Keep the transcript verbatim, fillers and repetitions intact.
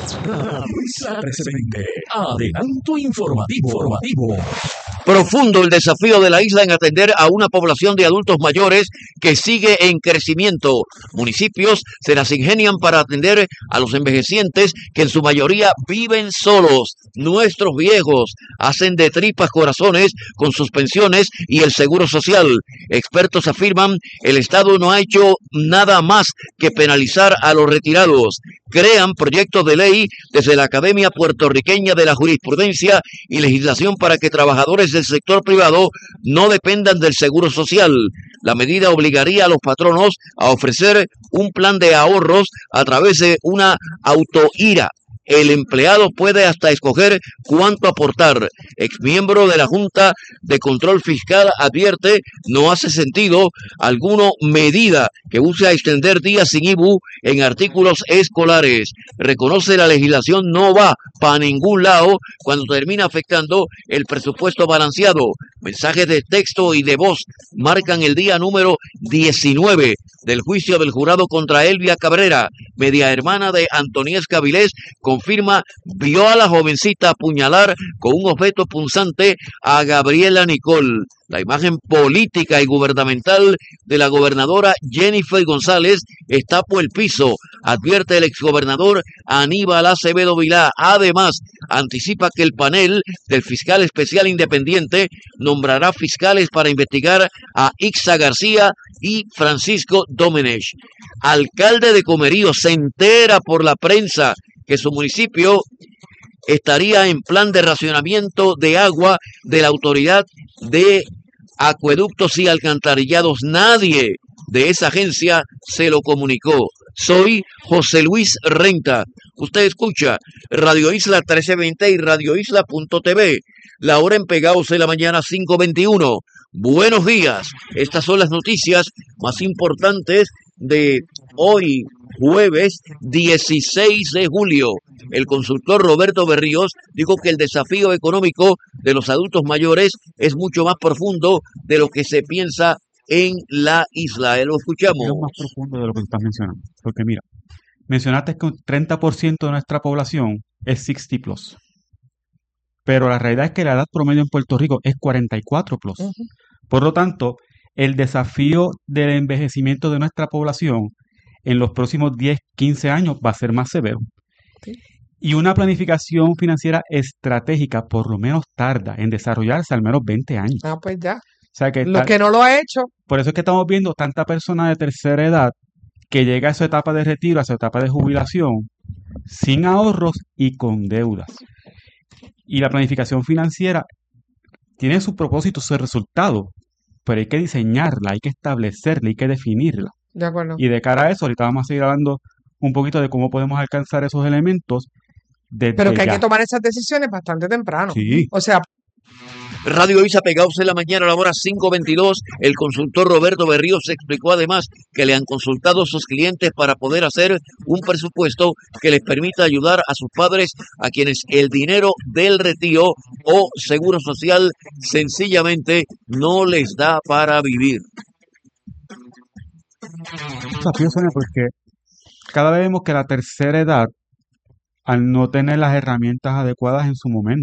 Radio Isla trece veinte. Adelanto informativo. informativo. Profundo el desafío de la isla en atender a una población de adultos mayores que sigue en crecimiento. Municipios se las ingenian para atender a los envejecientes que en su mayoría viven solos. Nuestros viejos hacen de tripas corazones con sus pensiones y el seguro social. Expertos afirman el Estado no ha hecho nada más que penalizar a los retirados. Crean proyectos de ley desde la Academia Puertorriqueña de la Jurisprudencia y Legislación para que trabajadores del sector privado no dependan del seguro social. La medida obligaría a los patronos a ofrecer un plan de ahorros a través de una autoira. El empleado puede hasta escoger cuánto aportar. Exmiembro de la Junta de Control Fiscal advierte no hace sentido alguna medida que use a extender días sin I B U en artículos escolares. Reconoce la legislación no va para ningún lado cuando termina afectando el presupuesto balanceado. Mensajes de texto y de voz marcan el día número diecinueve del juicio del jurado contra Elvia Cabrera, media hermana de Antoniesca Vilés, confirma vio a la jovencita apuñalar con un objeto punzante a Gabriela Nicole. La imagen política y gubernamental de la gobernadora Jennifer González está por el piso, advierte el exgobernador Aníbal Acevedo Vilá. Además, anticipa que el panel del fiscal especial independiente nombrará fiscales para investigar a Ixa García y Francisco Domenech. Alcalde de Comerío se entera por la prensa que su municipio estaría en plan de racionamiento de agua de la Autoridad de Acueductos y Alcantarillados. Nadie de esa agencia se lo comunicó. Soy José Luis Renta. Usted escucha Radio Isla trece veinte y Radio Isla punto T V. La hora en Pegaos de la mañana cinco veintiuno. Buenos días. Estas son las noticias más importantes de hoy, jueves dieciséis de julio. El consultor Roberto Berríos dijo que el desafío económico de los adultos mayores es mucho más profundo de lo que se piensa en la isla. Lo escuchamos. Es más profundo de lo que estás mencionando. Porque mira, mencionaste que un treinta por ciento de nuestra población es sesenta plus. Pero la realidad es que la edad promedio en Puerto Rico es cuarenta y cuatro plus. Uh-huh. Por lo tanto, el desafío del envejecimiento de nuestra población en los próximos diez, quince años va a ser más severo. Sí. Y una planificación financiera estratégica por lo menos tarda en desarrollarse al menos veinte años. Ah, pues ya. O sea que lo que no lo ha hecho. Por eso es que estamos viendo tanta persona de tercera edad que llega a su etapa de retiro, a su etapa de jubilación, sin ahorros y con deudas. Y la planificación financiera tiene su propósito, su resultado, pero hay que diseñarla, hay que establecerla, hay que definirla. De acuerdo. Y de cara a eso, ahorita vamos a seguir hablando un poquito de cómo podemos alcanzar esos elementos. Pero que hay ya. que tomar esas decisiones bastante temprano. Sí. O sea... Radio Isa Pegaos en la mañana a la hora cinco veintidós. El consultor Roberto Berríos explicó además que le han consultado a sus clientes para poder hacer un presupuesto que les permita ayudar a sus padres a quienes el dinero del retiro o seguro social sencillamente no les da para vivir. Desafío, Sonia, porque cada vez vemos que la tercera edad, al no tener las herramientas adecuadas en su momento,